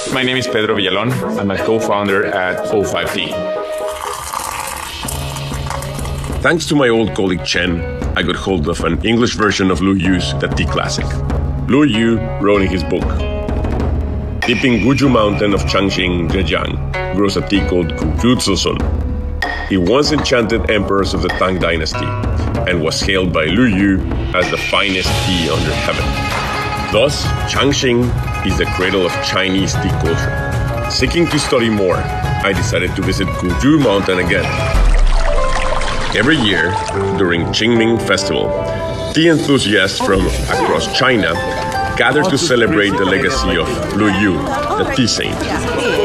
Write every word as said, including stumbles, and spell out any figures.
My name is Pedro Villalon. I'm a co-founder at O five T. Thanks to my old colleague Chen, I got hold of an English version of Lu Yu's The Tea Classic. Lu Yu wrote in his book, "Deep in Guju Mountain of Changxing, Zhejiang, grows a tea called Guju Zizun. He once enchanted emperors of the Tang Dynasty and was hailed by Lu Yu as the finest tea under heaven. Thus, Changxing is the cradle of Chinese tea culture. Seeking to study more, I decided to visit Guju Mountain again. Every year, during Qingming Festival, tea enthusiasts from across China gather to celebrate the legacy of Lu Yu, the tea saint.